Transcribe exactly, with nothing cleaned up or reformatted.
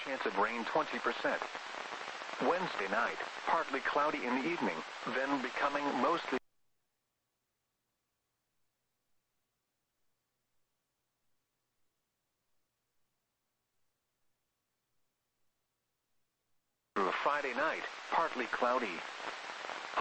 chance of rain twenty percent. Wednesday night, partly cloudy in the evening, then becoming mostly through Friday night, partly cloudy.